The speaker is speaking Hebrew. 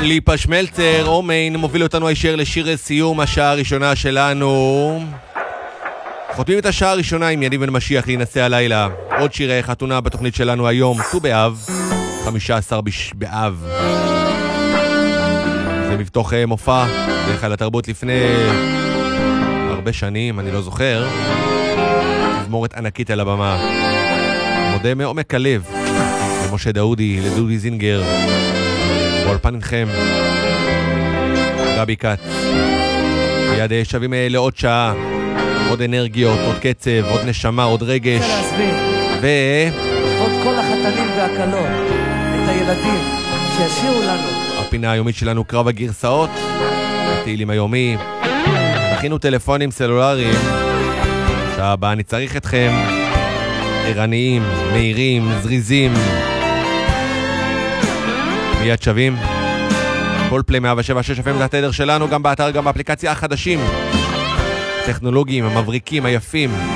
ליפה שמלצר, אומיין, מוביל אותנו הישר לשיר סיום השעה הראשונה שלנו. חותמים את השעה הראשונה עם יניב בן משיח להינשא הלילה. עוד שירי חתונה בתוכנית שלנו היום, ט"ו באב, 15 באב. זה מבטוח מופע בהיכל התרבות לפני הרבה שנים, אני לא זוכר. תזמורת ענקית על הבמה. מודה מעומק הלב למשה דאודי, לדודי זינגר, באולפן איתכם גבי קאט. מיד שווים לעוד שעה, עוד אנרגיות, עוד קצב, עוד נשמה, עוד רגש. עוד כל החתנים והקלות, את הילדים שישירו לנו. הפינה היומית שלנו קרב הגרסאות, התהילים היומי. תכינו טלפונים סלולריים, שעה הבאה אני צריך אתכם ערניים, מהירים, זריזים. מיד שווים כל פלי 107.6 FM זה התדר שלנו, גם באתר, גם באפליקציה החדשים, טכנולוגיים, המבריקים, היפים.